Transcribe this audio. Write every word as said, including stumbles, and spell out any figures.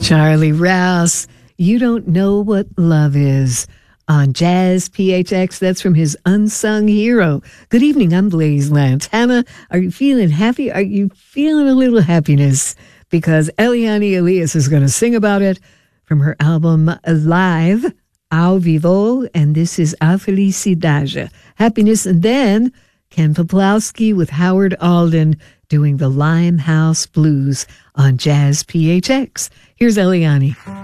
Charlie Rouse, You Don't Know What Love Is on Jazz P H X. That's from his Unsung Hero. Good evening, I'm Blaze Lance. Hannah, are you feeling happy? Are you feeling a little happiness? Because Eliane Elias is going to sing about it from her album Live, Ao Vivo, and this is A Felicidade. Happiness, and then Ken Poplowski with Howard Alden doing the Limehouse Blues on Jazz P H X. Here's Eliane.